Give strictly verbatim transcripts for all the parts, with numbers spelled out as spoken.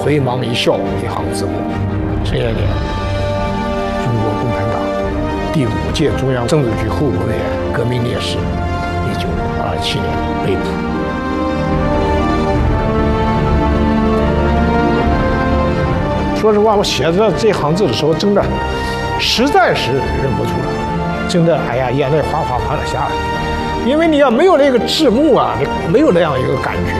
回眸一笑一行字幕。陈延年，中国共产党第五届中央政治局候补委员，革命烈士，一九二七年被捕。说实话，我写着这行字的时候，真的实在是忍不住了，真的，哎呀，眼泪哗哗哗的下来。因为你要没有那个字幕啊，你没有那样一个感觉。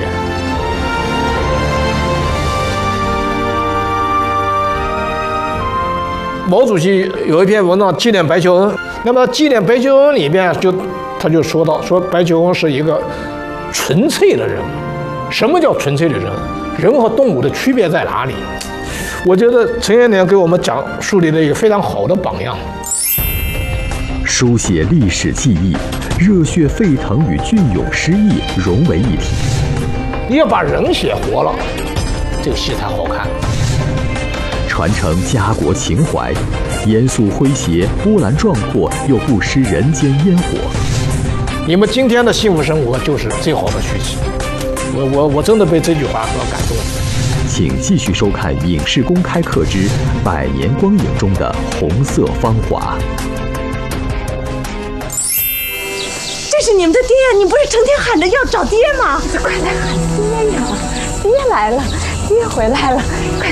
毛主席有一篇文章纪念白求恩，那么纪念白求恩里面就他就说到，说白求恩是一个纯粹的人。什么叫纯粹的人？人和动物的区别在哪里？我觉得陈延年给我们讲树立了一个非常好的榜样。 书写历史记忆，热血沸腾与隽永诗意融为一体。 你要把人写活了，这个戏才好看。 传承家国情怀，严肃诙谐，波澜壮阔又不失人间烟火。 你们今天的幸福生活就是最好的续集。我我我真的被这句话所感动。 请继续收看《影视公开课之百年光影中的红色芳华》。 这是你们的爹，你不是成天喊着要找爹吗？快来喊爹呀！爹来了，爹回来了，快！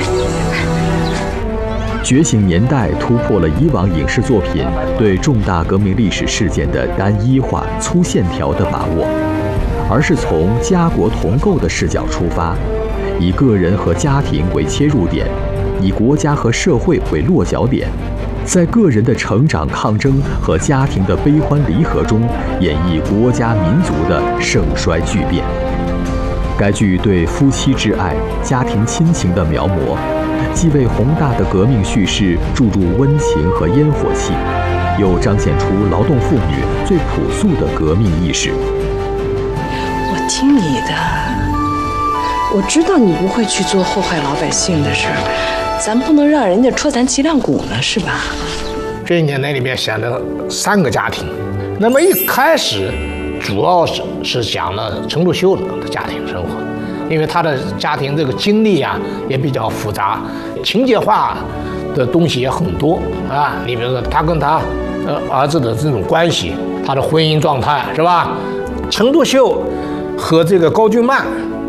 觉醒年代突破了以往影视作品对重大革命历史事件的单一化、粗线条的把握，而是从家国同构的视角出发，以个人和家庭为切入点，以国家和社会为落脚点，在个人的成长抗争和家庭的悲欢离合中，演绎国家民族的盛衰巨变。该剧对夫妻之爱、家庭亲情的描摹，既为宏大的革命叙事注入温情和烟火气，又彰显出劳动妇女最朴素的革命意识。 我听你的，我知道你不会去做祸害老百姓的事儿，咱不能让人家戳咱脊梁骨呢，是吧？ 这一年那里面写了三个家庭，那么一开始主要是是讲了陈独秀的家庭生活，因为他的家庭这个经历啊也比较复杂，情节化的东西也很多啊。你比如说他跟他呃儿子的这种关系，他的婚姻状态是吧？陈独秀和这个高君曼